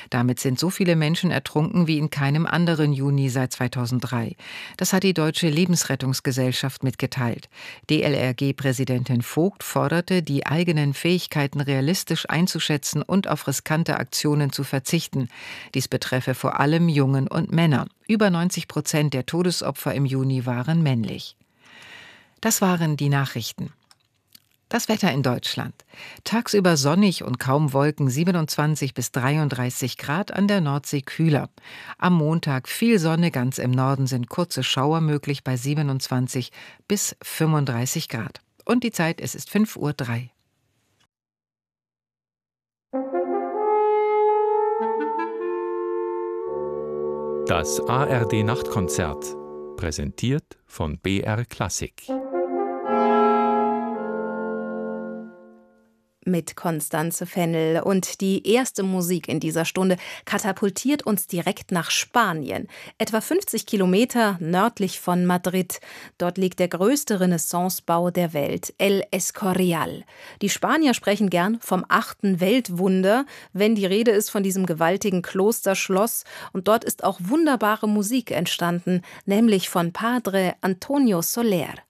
Damit sind so viele Menschen ertrunken wie in keinem anderen Juni seit 2003. Das hat die Deutsche Lebensrettungsgesellschaft mitgeteilt. DLRG-Präsidentin Vogt forderte, die eigenen Fähigkeiten realistisch einzuschätzen und auf riskante Aktionen zu verzichten. Dies betreffe vor allem Jungen und Männer. Über 90% der Todesopfer im Juni waren männlich. Das waren die Nachrichten. Das Wetter in Deutschland. Tagsüber sonnig und kaum Wolken, 27 bis 33 Grad, an der Nordsee kühler. Am Montag viel Sonne, ganz im Norden sind kurze Schauer möglich bei 27 bis 35 Grad. Und die Zeit, es ist 5:03 Uhr. Das ARD-Nachtkonzert, präsentiert von BR Klassik. Mit Constanze Fennel, und die erste Musik in dieser Stunde katapultiert uns direkt nach Spanien. Etwa 50 Kilometer nördlich von Madrid. Dort liegt der größte Renaissancebau der Welt, El Escorial. Die Spanier sprechen gern vom 8. Weltwunder, wenn die Rede ist von diesem gewaltigen Klosterschloss. Und dort ist auch wunderbare Musik entstanden, nämlich von Padre Antonio Soler.